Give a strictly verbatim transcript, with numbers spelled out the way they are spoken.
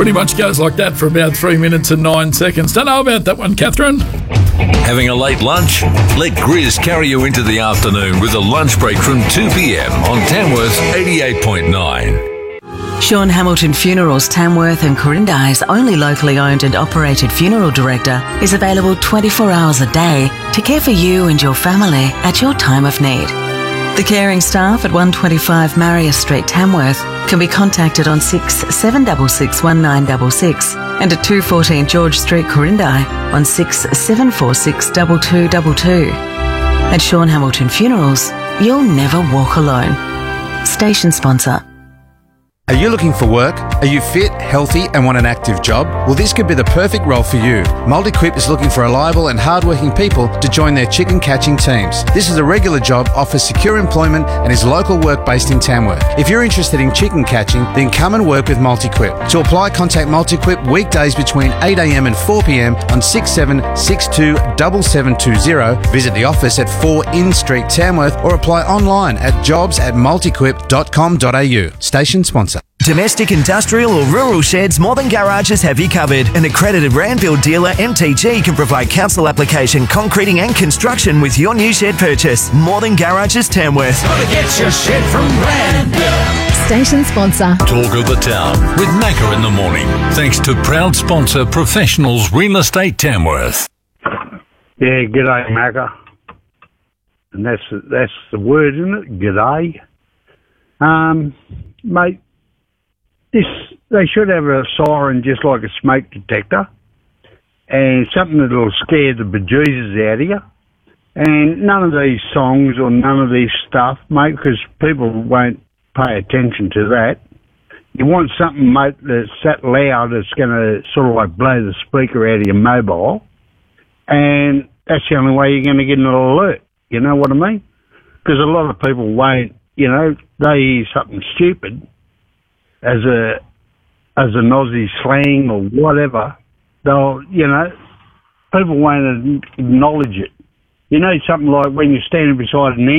Pretty much goes like that for about three minutes and nine seconds. Don't know about that one, Catherine. Having a late lunch? Let Grizz carry you into the afternoon with a lunch break from two p.m. on Tamworth eighty-eight point nine. Sean Hamilton Funerals Tamworth and Corindi's only locally owned and operated funeral director is available twenty-four hours a day to care for you and your family at your time of need. The caring staff at one twenty-five Marius Street, Tamworth can be contacted on six seven six six one nine six six and at two fourteen George Street, Corindi on six seven four six two two two two. At Sean Hamilton Funerals, you'll never walk alone. Station sponsor. Are you looking for work? Are you fit, healthy and want an active job? Well, this could be the perfect role for you. Multiquip is looking for reliable and hardworking people to join their chicken catching teams. This is a regular job, offers secure employment and is local work based in Tamworth. If you're interested in chicken catching, then come and work with Multiquip. To apply, contact Multiquip weekdays between eight a.m. and four p.m. on six seven six two seven seven two zero. Visit the office at four Inn Street, Tamworth or apply online at jobs at multiquip dot com dot a u. Station sponsor. Domestic, industrial or rural sheds, More Than Garages have you covered. An accredited Randbuild dealer, M T G, can provide council application, concreting and construction with your new shed purchase. More Than Garages Tamworth. Gotta get your shed from Randbuild. Station sponsor. Talk of the Town with Macca in the morning. Thanks to proud sponsor Professionals Real Estate Tamworth. Yeah, g'day, Macca. And that's, that's the word, isn't it? G'day. Um, mate, This, they should have a siren just like a smoke detector and something that'll scare the bejesus out of you. And none of these songs or none of this stuff, mate, because people won't pay attention to that. You want something, mate, that's that loud that's going to sort of like blow the speaker out of your mobile. And that's the only way you're going to get an alert. You know what I mean? Because a lot of people won't, you know, they hear something stupid as a as an Aussie slang or whatever, they'll, you know, people won't acknowledge it. You know, something like when you're standing beside an